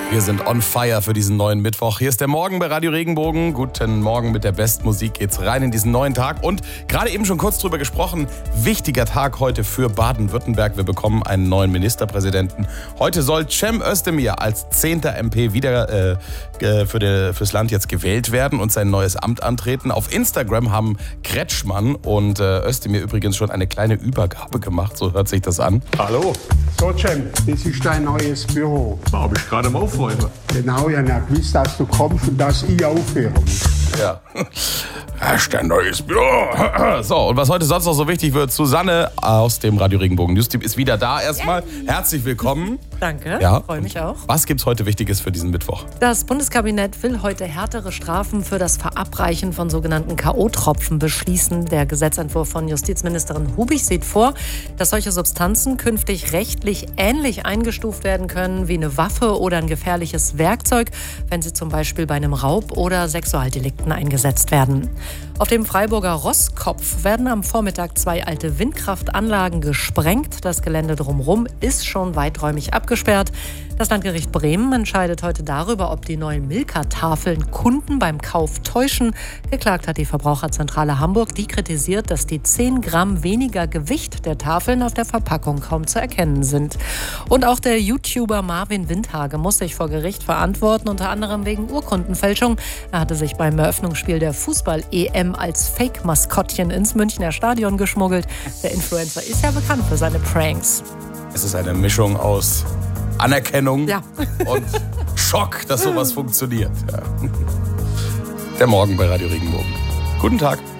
Wir sind on fire für diesen neuen Mittwoch. Hier ist der Morgen bei Radio Regenbogen. Guten Morgen mit der Bestmusik geht's rein in diesen neuen Tag. Und gerade eben schon kurz drüber gesprochen, wichtiger Tag heute für Baden-Württemberg. Wir bekommen einen neuen Ministerpräsidenten. Heute soll Cem Özdemir als 10. MP wieder fürs Land jetzt gewählt werden und sein neues Amt antreten. Auf Instagram haben Kretschmann und Özdemir übrigens schon eine kleine Übergabe gemacht. So hört sich das an. Hallo. So, Cem, das ist dein neues Büro. Da habe ich gerade mal aufräumen. Genau, ich habe gewusst, dass du kommst und dass ich aufhören muss. Ja. Das ist ein neues Büro. So, und was heute sonst noch so wichtig wird, Susanne aus dem Radio Regenbogen Newsteam ist wieder da erstmal. Herzlich willkommen. Danke, ja, freue mich auch. Was gibt's heute Wichtiges für diesen Mittwoch? Das Bundeskabinett will heute härtere Strafen für das Verabreichen von sogenannten K.O.-Tropfen beschließen. Der Gesetzentwurf von Justizministerin Hubig sieht vor, dass solche Substanzen künftig rechtlich ähnlich eingestuft werden können wie eine Waffe oder ein gefährliches Werkzeug, wenn sie zum Beispiel bei einem Raub oder Sexualdelikten eingesetzt werden. Auf dem Freiburger Rosskopf werden am Vormittag 2 alte Windkraftanlagen gesprengt. Das Gelände drumherum ist schon weiträumig abgesperrt. Das Landgericht Bremen entscheidet heute darüber, ob die neuen Milka-Tafeln Kunden beim Kauf täuschen. Geklagt hat die Verbraucherzentrale Hamburg. Die kritisiert, dass die 10 Gramm weniger Gewicht der Tafeln auf der Verpackung kaum zu erkennen sind. Und auch der YouTuber Marvin Windhage muss sich vor Gericht verantworten, unter anderem wegen Urkundenfälschung. Er hatte sich beim Eröffnungsspiel der Fußball-EM als Fake-Maskottchen ins Münchner Stadion geschmuggelt. Der Influencer ist ja bekannt für seine Pranks. Es ist eine Mischung aus Anerkennung und Schock, dass sowas funktioniert. Ja. Der Morgen bei Radio Regenbogen. Guten Tag.